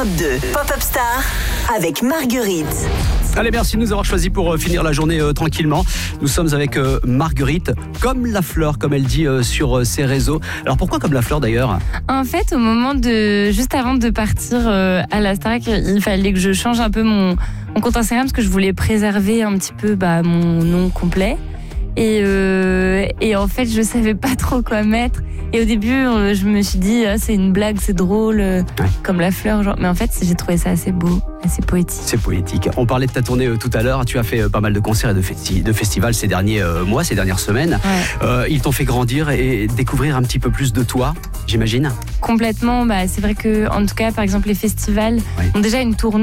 Europe 2, Pop-Up Star avec Marguerite. Allez, merci de nous avoir choisis pour finir la journée tranquillement. Nous sommes avec Marguerite, comme la fleur, comme elle dit sur ses réseaux. Alors pourquoi comme la fleur d'ailleurs ? En fait, juste avant de partir à la Starac, il fallait que je change un peu mon compte Instagram parce que je voulais préserver un petit peu mon nom complet. Et en fait, je savais pas trop quoi mettre. Et au début, je me suis dit, c'est une blague, c'est drôle, comme la fleur. Genre. Mais en fait, j'ai trouvé ça assez beau, assez poétique. C'est poétique. On parlait de ta tournée tout à l'heure. Tu as fait pas mal de concerts et de festivals ces derniers mois, ces dernières semaines. Ouais. Ils t'ont fait grandir et découvrir un petit peu plus de toi, j'imagine. Complètement. C'est vrai que, en tout cas, par exemple, les festivals ont déjà une tournée.